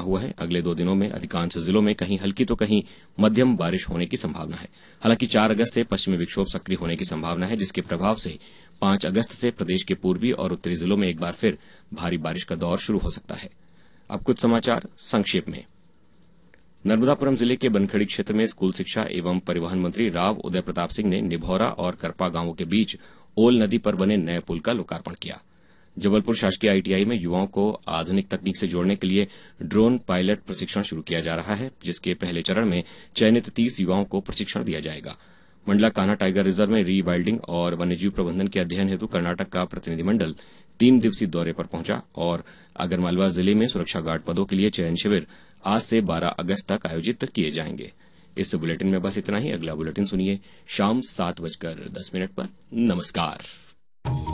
हुआ है। अगले 2 दिनों में अधिकांश जिलों में कहीं हल्की तो कहीं मध्यम बारिश होने की संभावना है। हालांकि 4 अगस्त से पश्चिमी विक्षोभ सक्रिय होने की संभावना है, जिसके प्रभाव से 5 अगस्त से प्रदेश के पूर्वी और उत्तरी जिलों में एक बार फिर भारी बारिश का दौर शुरू हो सकता है। अब कुछ समाचार संक्षेप में। नर्मदापुरम जिले के बनखड़ी क्षेत्र में स्कूल शिक्षा एवं परिवहन मंत्री राव उदय प्रताप सिंह ने निभौरा और करपा गांवों के बीच ओल नदी पर बने नए पुल का लोकार्पण किया। जबलपुर शासकीय आईटीआई में युवाओं को आधुनिक तकनीक से जोड़ने के लिए ड्रोन पायलट प्रशिक्षण शुरू किया जा रहा है, जिसके पहले चरण में चयनित 30 युवाओं को प्रशिक्षण दिया जाएगा। मंडला कान्हा टाइगर रिजर्व में री वाइल्डिंग और वन्यजीव प्रबंधन के अध्ययन हेतु कर्नाटक का प्रतिनिधिमंडल 3 दिवसीय दौरे पर पहुंचा और आगरमालवा जिले में सुरक्षा गार्ड पदों के लिए चयन शिविर आज से 12 अगस्त तक आयोजित किए जाएंगे। इस बुलेटिन में बस इतना ही। अगला बुलेटिन सुनिए शाम 7:10 पर। नमस्कार।